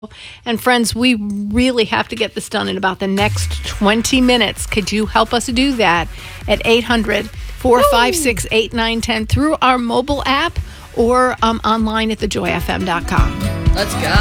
And friends, we really have to get this done in about the next 20 minutes. Could you help us do that at 800-456-8910 through our mobile app or online at thejoyfm.com? Let's go.